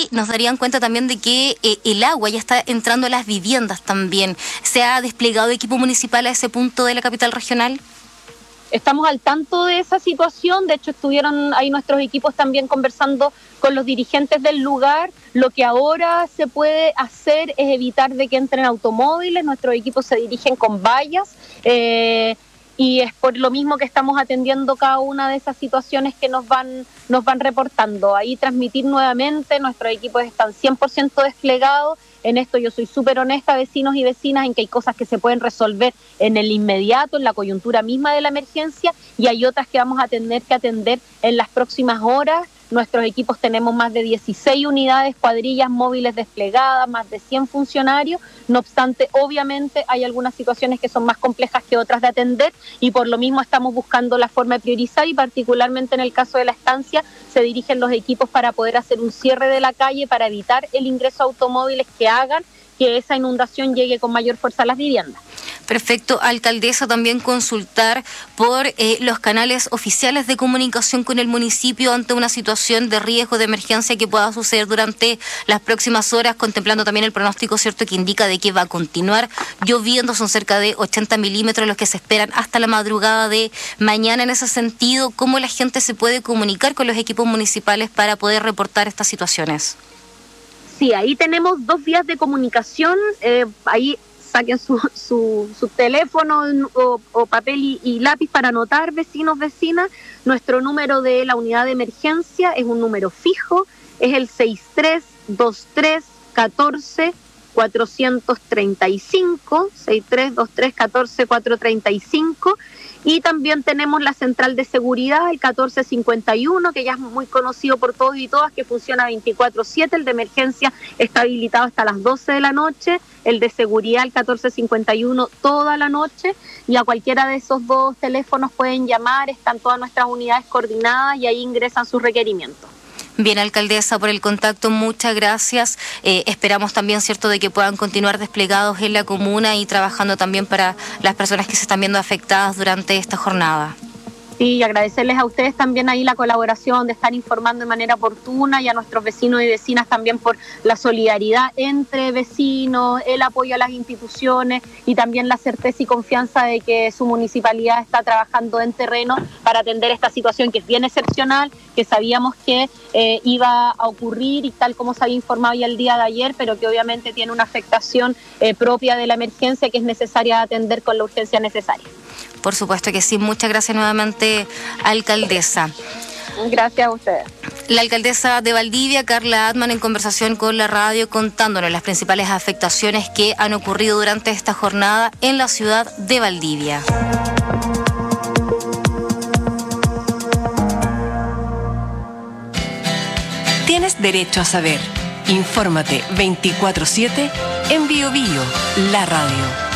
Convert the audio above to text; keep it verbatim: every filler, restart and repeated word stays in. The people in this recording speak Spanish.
nos darían cuenta también de que eh, el agua ya está entrando a las viviendas también. ¿Se ha desplegado equipo municipal a ese punto de la capital regional? Estamos al tanto de esa situación, de hecho estuvieron ahí nuestros equipos también conversando con los dirigentes del lugar. Lo que ahora se puede hacer es evitar de que entren automóviles, nuestros equipos se dirigen con vallas eh, y es por lo mismo que estamos atendiendo cada una de esas situaciones que nos van, nos van reportando. Ahí transmitir nuevamente, nuestros equipos están cien por ciento desplegados. En esto yo soy súper honesta, vecinos y vecinas, en que hay cosas que se pueden resolver en el inmediato, en la coyuntura misma de la emergencia, y hay otras que vamos a tener que atender en las próximas horas. Nuestros equipos tenemos más de dieciséis unidades, cuadrillas móviles desplegadas, más de cien funcionarios. No obstante, obviamente hay algunas situaciones que son más complejas que otras de atender y por lo mismo estamos buscando la forma de priorizar y particularmente en el caso de la estancia se dirigen los equipos para poder hacer un cierre de la calle para evitar el ingreso de automóviles que hagan que esa inundación llegue con mayor fuerza a las viviendas. Perfecto, alcaldesa, también consultar por eh, los canales oficiales de comunicación con el municipio ante una situación de riesgo de emergencia que pueda suceder durante las próximas horas, contemplando también el pronóstico cierto que indica de que va a continuar lloviendo, son cerca de ochenta milímetros los que se esperan hasta la madrugada de mañana. En ese sentido, ¿cómo la gente se puede comunicar con los equipos municipales para poder reportar estas situaciones? Sí, ahí tenemos dos vías de comunicación, eh, ahí saquen su, su, su teléfono o, o papel y, y lápiz para anotar, vecinos, vecinas. Nuestro número de la unidad de emergencia es un número fijo, es el seis tres dos tres uno cuatro cuatro tres cinco, seis tres dos tres uno cuatro cuatro tres cinco. Y también tenemos la central de seguridad, el catorce cincuenta y uno, que ya es muy conocido por todos y todas, que funciona veinticuatro siete. El de emergencia está habilitado hasta las doce de la noche, el de seguridad, el catorce cincuenta y uno, toda la noche. Y a cualquiera de esos dos teléfonos pueden llamar, están todas nuestras unidades coordinadas y ahí ingresan sus requerimientos. Bien, alcaldesa, por el contacto, muchas gracias. Eh, esperamos también, cierto, de que puedan continuar desplegados en la comuna y trabajando también para las personas que se están viendo afectadas durante esta jornada. Sí, y agradecerles a ustedes también ahí la colaboración de estar informando de manera oportuna y a nuestros vecinos y vecinas también por la solidaridad entre vecinos, el apoyo a las instituciones y también la certeza y confianza de que su municipalidad está trabajando en terreno para atender esta situación que es bien excepcional, que sabíamos que eh, iba a ocurrir y tal como se había informado ya el día de ayer, pero que obviamente tiene una afectación eh, propia de la emergencia que es necesaria atender con la urgencia necesaria. Por supuesto que sí. Muchas gracias nuevamente, alcaldesa. Gracias a ustedes. La alcaldesa de Valdivia, Carla Atman, en conversación con la radio, contándonos las principales afectaciones que han ocurrido durante esta jornada en la ciudad de Valdivia. Tienes derecho a saber. Infórmate veinticuatro siete en Bio Bio, la radio.